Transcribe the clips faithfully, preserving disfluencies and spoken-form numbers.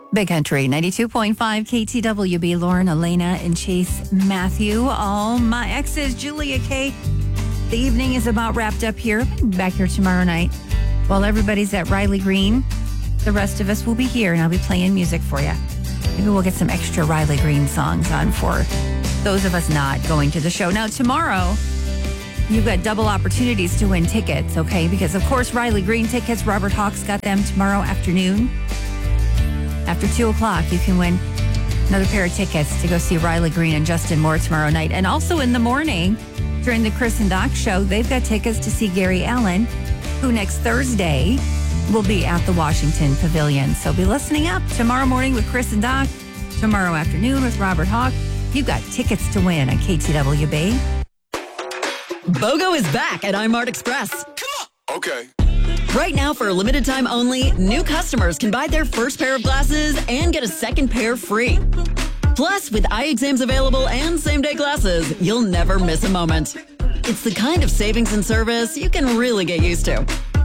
Big Country, ninety-two point five K T W B. Lauren, Elena, and Chase Matthew. All my exes, Julia K. The evening is about wrapped up here. Back here tomorrow night. While everybody's at Riley Green, the rest of us will be here, and I'll be playing music for you. Maybe we'll get some extra Riley Green songs on for those of us not going to the show. Now, tomorrow, you've got double opportunities to win tickets, okay? Because, of course, Riley Green tickets, Robert Hawks got them tomorrow afternoon. After two o'clock, you can win another pair of tickets to go see Riley Green and Justin Moore tomorrow night. And also in the morning, during the Chris and Doc show, they've got tickets to see Gary Allen, who next Thursday will be at the Washington Pavilion. So be listening up tomorrow morning with Chris and Doc, tomorrow afternoon with Robert Hawk. You've got tickets to win on K T W B. BOGO is back at iMart Express. Come on. Okay. Right now, for a limited time only, new customers can buy their first pair of glasses and get a second pair free. Plus, with eye exams available and same-day glasses, you'll never miss a moment. It's the kind of savings and service you can really get used to.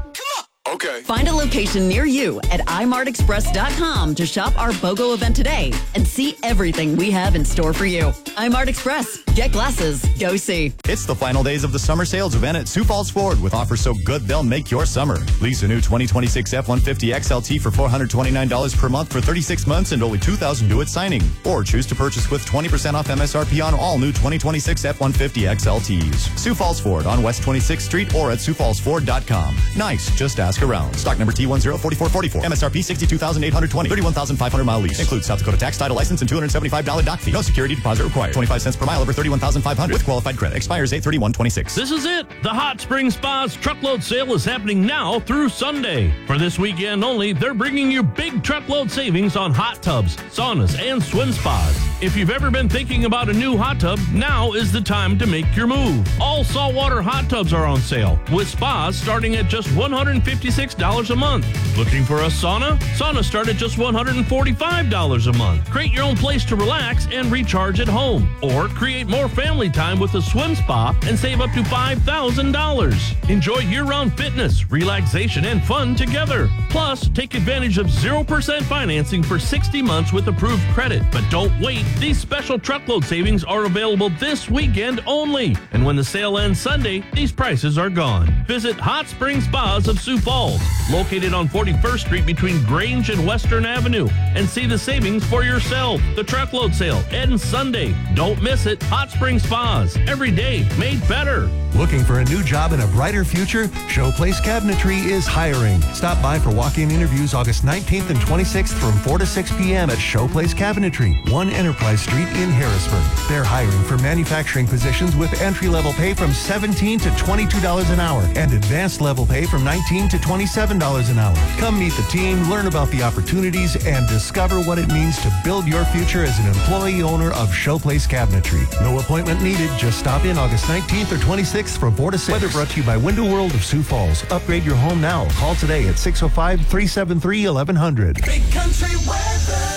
Okay. Find a location near you at i mart express dot com to shop our BOGO event today and see everything we have in store for you. iMart Express. Get glasses. Go see. It's the final days of the summer sales event at Sioux Falls Ford with offers so good they'll make your summer. Lease a new twenty twenty-six F one fifty X L T for four hundred twenty-nine dollars per month for thirty-six months and only two thousand dollars due at signing. Or choose to purchase with twenty percent off M S R P on all new twenty twenty-six F one fifty X L Ts. Sioux Falls Ford on West twenty-sixth Street or at sioux falls ford dot com. Nice. Just ask around. Stock number T one zero four four four four. M S R P sixty-two thousand eight hundred twenty. thirty-one thousand five hundred mile lease. Includes South Dakota tax, title license, and two hundred seventy-five dollars dock fee. No security deposit required. twenty-five cents per mile over thirty-one thousand five hundred with qualified credit. Expires eight thirty-one twenty-six. This is it. The Hot Spring Spas truckload sale is happening now through Sunday. For this weekend only, they're bringing you big truckload savings on hot tubs, saunas, and swim spas. If you've ever been thinking about a new hot tub, now is the time to make your move. All saltwater hot tubs are on sale, with spas starting at just one hundred fifty-six dollars a month. Looking for a sauna? Saunas start at just one hundred forty-five dollars a month. Create your own place to relax and recharge at home. Or create more family time with a swim spa and save up to five thousand dollars. Enjoy year-round fitness, relaxation, and fun together. Plus, take advantage of zero percent financing for sixty months with approved credit. But don't wait. These special truckload savings are available this weekend only. And when the sale ends Sunday, these prices are gone. Visit Hot Spring Spas of Sioux Falls, located on forty-first Street between Grange and Western Avenue, and see the savings for yourself. The truckload sale ends Sunday. Don't miss it. Hot Spring Spas. Every day made better. Looking for a new job and a brighter future? Showplace Cabinetry is hiring. Stop by for walk-in interviews August nineteenth and twenty-sixth from four to six p.m. at Showplace Cabinetry, one Enterprise Street in Harrisburg. They're hiring for manufacturing positions with entry-level pay from seventeen to twenty-two dollars an hour and advanced level pay from nineteen to twenty-seven dollars an hour. Come meet the team, learn about the opportunities, and discover what it means to build your future as an employee owner of Showplace Cabinetry. No appointment needed. Just stop in August nineteenth or twenty-sixth from four to six. Weather brought to you by Window World of Sioux Falls. Upgrade your home now. Call today at six oh five, three seven three, eleven hundred. Big Country weather.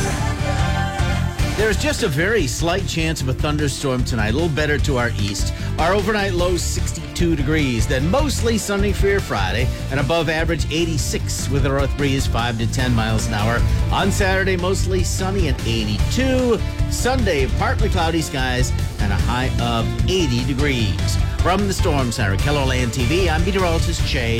There's just a very slight chance of a thunderstorm tonight, a little better to our east. Our overnight low sixty-two degrees, then mostly sunny for your Friday, and above average eighty-six with a north breeze five to ten miles an hour. On Saturday, mostly sunny and eighty-two. Sunday, partly cloudy skies and a high of eighty degrees. From the Storm Center, KELOLAND T V, I'm meteorologist Jay.